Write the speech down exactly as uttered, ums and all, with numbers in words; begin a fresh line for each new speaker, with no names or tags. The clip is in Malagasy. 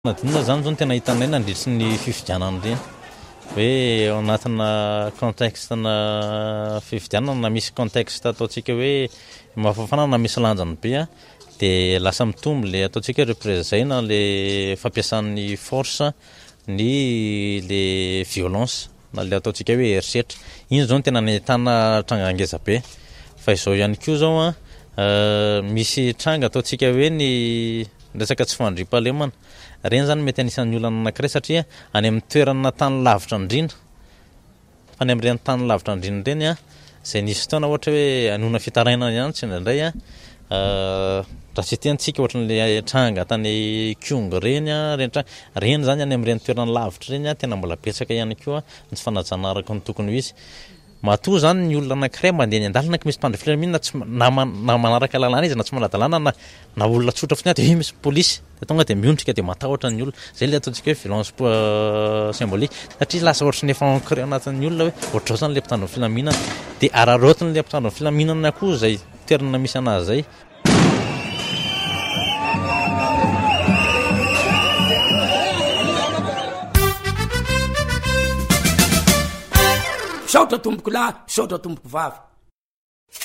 Nadinina zany zao tena hitanay nandritry ny fifidianana reny hoe ao anatina contexte-na fifidianana na misy contexte ataontsika hoe mafafana na misy lanjany be a dia lasa mitombo le ataontsika représailles-na le fampiasan'ny force ny le violence na le ataontsika hoe herisetra iny zao tena nahitana tranga ngeza be fa izao ihany koa zao a misy tranga ataontsika hoe ny resaka tsy fandriam-pahalemana reny zany mety anisan'ny olana anankiray satria any amin'ny toerana tany lavitra indrindra fa ny amin'ireny tany lavitra indrindra reny a izay nisy fotoana ohatra hoe anona fitarainana ihany tsy indraindray a raha tsy tiantsika ohatran'le tranga tany Kongo reny a reny tranga reny zany any amin'ireny toerana lavitra reny a tena mbola betsaka ihany koa ny tsy fanajana araka ny tokony ho izy matoa zany ny olona anankiray mandeha ny andalana ka misy mpandry filaminana tsy na na manaraka lalàna izy na tsy manadalàna na na olona tsotra fotsiny dia misy polisy dia tonga dia miondrika dia matahotra ny olona zay le ataontsika hoe violence symbolique satria lasa ohatry ny efa ancré anatin'ny olona hoe ohatrao zany le mpitandro ny filaminana dia ararotin'ny le mpitandro ny filaminana koa zay toerana misy anazy zay.
Saotra tomboko lahy, saotra tomboko vavy.